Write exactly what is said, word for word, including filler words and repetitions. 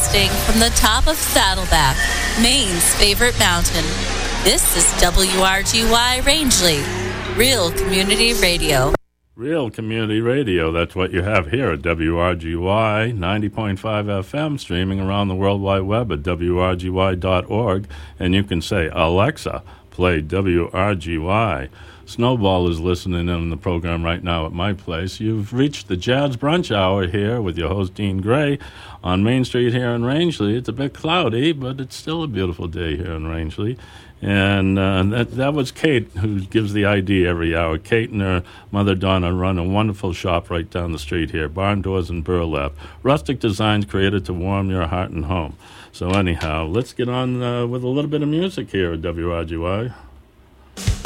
Broadcasting from the top of Saddleback, Maine's favorite mountain. This is W R G Y Rangeley, Real Community Radio. Real Community Radio, that's what you have here at W R G Y ninety point five F M, streaming around the World Wide Web at W R G Y dot org, and you can say, Alexa, play W R G Y. Snowball is listening in on the program right now at my place. You've reached the Jazz Brunch Hour here with your host, Dean Gray, on Main Street here in Rangeley. It's a bit cloudy, but it's still a beautiful day here in Rangeley. And uh, that that was Kate, who gives the I D every hour. Kate and her mother, Donna, run a wonderful shop right down the street here, Barn Doors and Burlap. Rustic designs created to warm your heart and home. So anyhow, let's get on uh, with a little bit of music here at W R G Y.